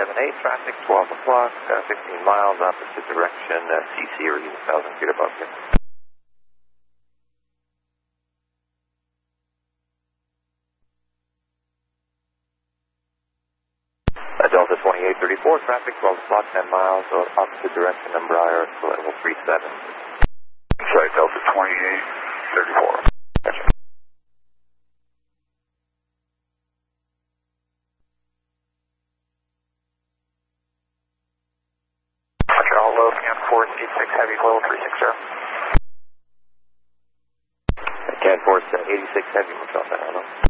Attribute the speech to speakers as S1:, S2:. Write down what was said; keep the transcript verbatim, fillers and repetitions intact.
S1: seven eight, traffic twelve o'clock, uh, fifteen miles, opposite direction, uh, C C or one thousand feet above you. Uh, Delta twenty-eight thirty-four, traffic twelve o'clock, ten miles, uh, opposite direction, Embraer, level three seven.
S2: Sorry, Delta twenty-eight thirty-four.
S1: Gotcha.
S2: All low, Can Force eighty-six Heavy, level three six zero.
S1: Can Force uh, eighty-six Heavy, what's up, I don't know.